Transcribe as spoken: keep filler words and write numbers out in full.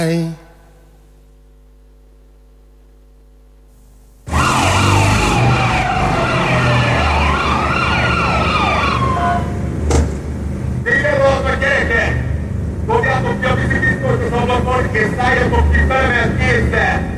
Tényleg gyerekek! Dobjátok ki a vízibiztosot az ablakon, és szálljatok ki felemelt kézzel!